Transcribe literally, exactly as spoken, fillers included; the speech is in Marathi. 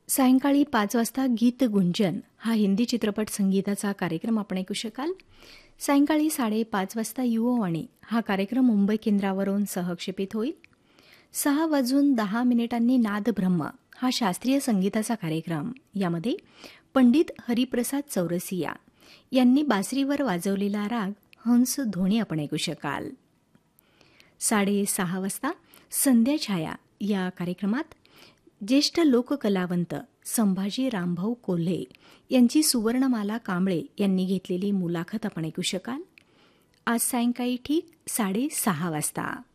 सायंकाळी पाच वाजता गीत गुंजन हा हिंदी चित्रपट संगीताचा कार्यक्रम आपण ऐकू शकाल. सायंकाळी साडेपाच वाजता युववाणी हा कार्यक्रम मुंबई केंद्रावरून सहक्षेपित होईल. सहा वाजून दहा मिनिटांनी नादब्रह्म हा शास्त्रीय संगीताचा कार्यक्रम. यामध्ये पंडित हरिप्रसाद चौरसिया यांनी बासरीवर वाजवलेला राग हंस ध्वनी आपण ऐकू शकाल. साडेसहा वाजता संध्या छाया या कार्यक्रमात ज्येष्ठ लोककलावंत संभाजी रामभाऊ कोल्हे यांची सुवर्णमाला कांबळे यांनी घेतलेली मुलाखत आपण ऐकू शकाल. आज सायंकाळी ठीक साडेसहा वाजता.